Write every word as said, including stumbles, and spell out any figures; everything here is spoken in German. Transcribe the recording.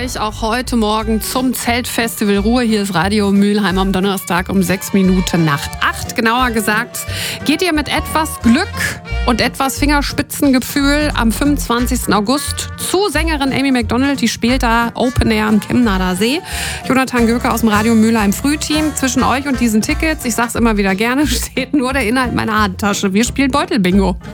euch auch heute Morgen zum Zeltfestival Ruhr. Hier ist Radio Mülheim am Donnerstag um sechs Minuten nach acht. Genauer gesagt, geht ihr mit etwas Glück und etwas Fingerspitzengefühl am fünfundzwanzigsten August zu Sängerin Amy Macdonald. Die spielt da Open Air am Chemnader See. Jonathan Göke aus dem Radio Mülheim Frühteam. Zwischen euch und diesen Tickets, ich sag's immer wieder gerne, steht nur der Inhalt meiner Handtasche. Wir spielen Beutelbingo.